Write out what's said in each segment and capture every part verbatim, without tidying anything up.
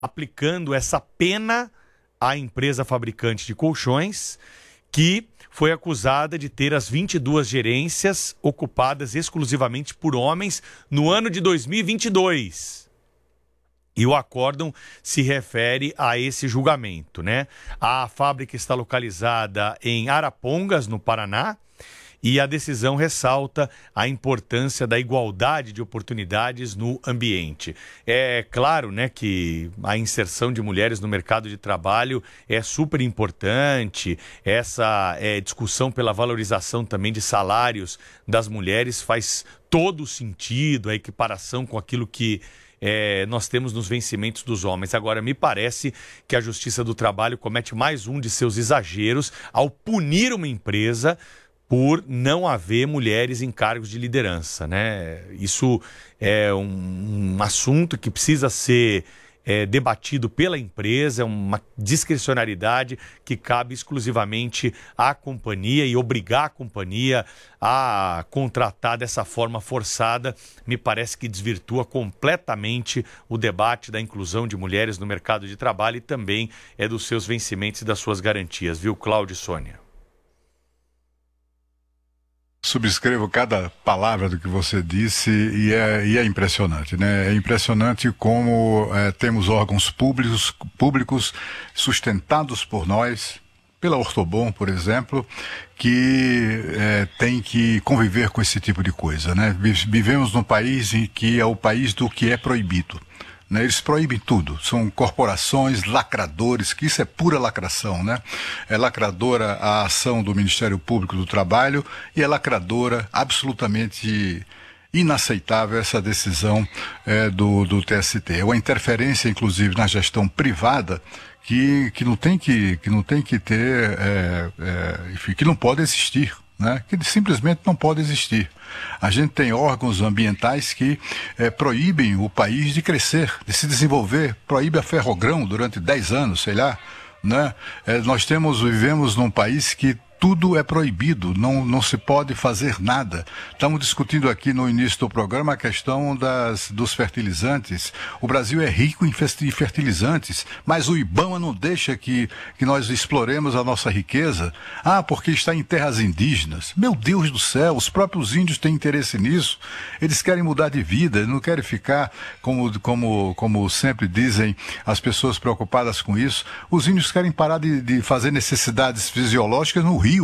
aplicando essa pena à empresa fabricante de colchões, que foi acusada de ter as vinte e duas gerências ocupadas exclusivamente por homens no ano de dois mil e vinte e dois. E o acórdão se refere a esse julgamento, né? A fábrica está localizada em Arapongas, no Paraná, e a decisão ressalta a importância da igualdade de oportunidades no ambiente. É claro, né, que a inserção de mulheres no mercado de trabalho é super importante. Essa é, discussão pela valorização também de salários das mulheres faz todo sentido, a equiparação com aquilo que É, nós temos nos vencimentos dos homens. Agora, me parece que a Justiça do Trabalho comete mais um de seus exageros ao punir uma empresa por não haver mulheres em cargos de liderança, né? Isso é um, um assunto que precisa ser é, debatido pela empresa, é uma discricionariedade que cabe exclusivamente à companhia, e obrigar a companhia a contratar dessa forma forçada me parece que desvirtua completamente o debate da inclusão de mulheres no mercado de trabalho e também é dos seus vencimentos e das suas garantias, viu, Cláudio e Sônia? Subscrevo cada palavra do que você disse e é, e é impressionante, né? É impressionante como é, temos órgãos públicos, públicos sustentados por nós, pela Ortobon, por exemplo, que é, tem que conviver com esse tipo de coisa, né? Vivemos num país em que é o país do que é proibido. Eles proíbem tudo, são corporações, lacradores, que isso é pura lacração, né? É lacradora a ação do Ministério Público do Trabalho e é lacradora absolutamente inaceitável essa decisão é, do, do T S T. É uma interferência, inclusive, na gestão privada que, que, não, tem que, que não tem que ter, é, é, enfim, que não pode existir. Né, que simplesmente não pode existir. A gente tem órgãos ambientais que é, proíbem o país de crescer, de se desenvolver, proíbe a Ferrogrão durante dez anos, sei lá. Né? É, nós temos, vivemos num país que tudo é proibido, não, não se pode fazer nada. Estamos discutindo aqui no início do programa a questão das, dos fertilizantes. O Brasil é rico em fertilizantes, mas o IBAMA não deixa que, que nós exploremos a nossa riqueza. Ah, porque está em terras indígenas. Meu Deus do céu, os próprios índios têm interesse nisso. Eles querem mudar de vida, não querem ficar, como, como, como sempre dizem as pessoas preocupadas com isso. Os índios querem parar de, de fazer necessidades fisiológicas no Rio.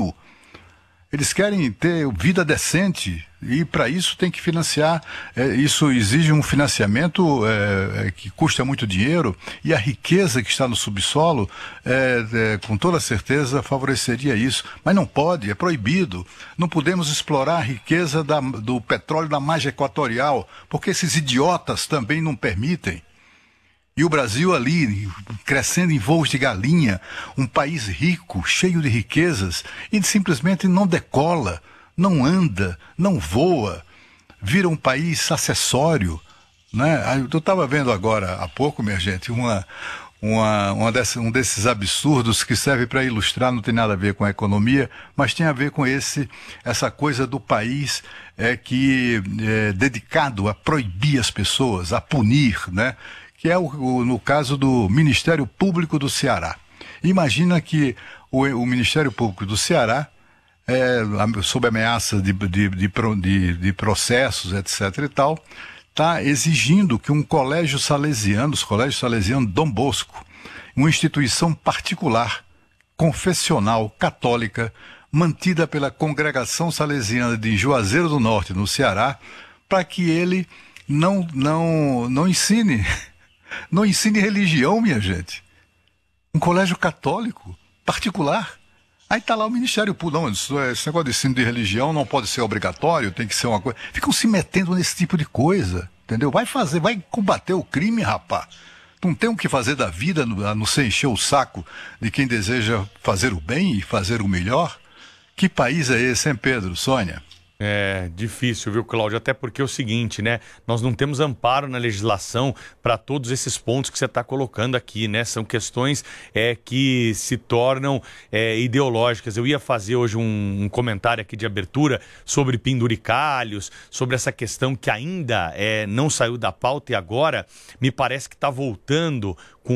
Eles querem ter vida decente e para isso tem que financiar, é, isso exige um financiamento é, é, que custa muito dinheiro e a riqueza que está no subsolo é, é, com toda certeza favoreceria isso, mas não pode, é proibido. Não podemos explorar a riqueza da, do petróleo da margem equatorial, porque esses idiotas também não permitem. E o Brasil ali, crescendo em voos de galinha, um país rico, cheio de riquezas, e simplesmente não decola, não anda, não voa, vira um país acessório. Né? Eu estava vendo agora, há pouco, minha gente, uma, uma, uma dessa, um desses absurdos que serve para ilustrar, não tem nada a ver com a economia, mas tem a ver com esse, essa coisa do país é, que é dedicado a proibir as pessoas, a punir, né? Que é o, o, no caso do Ministério Público do Ceará. Imagina que o, o Ministério Público do Ceará, é, sob ameaça de, de, de, de, de processos, etc e tal, está exigindo que um colégio salesiano, os colégios salesianos Dom Bosco, uma instituição particular, confessional, católica, mantida pela Congregação Salesiana de Juazeiro do Norte, no Ceará, para que ele não, não, não ensine... Não ensine religião, minha gente. Um colégio católico, particular. Aí está lá o Ministério Público. Não, isso, esse negócio de ensino de religião não pode ser obrigatório, tem que ser uma coisa... Ficam se metendo nesse tipo de coisa, entendeu? Vai fazer, vai combater o crime, rapaz. Não tem o que fazer da vida, a não ser encher o saco de quem deseja fazer o bem e fazer o melhor. Que país é esse, hein, Pedro, Sônia? É difícil, viu, Cláudio? Até porque é o seguinte, né? Nós não temos amparo na legislação para todos esses pontos que você está colocando aqui, né? São questões é, que se tornam é, ideológicas. Eu ia fazer hoje um, um comentário aqui de abertura sobre penduricalhos, sobre essa questão que ainda é, não saiu da pauta e agora me parece que está voltando com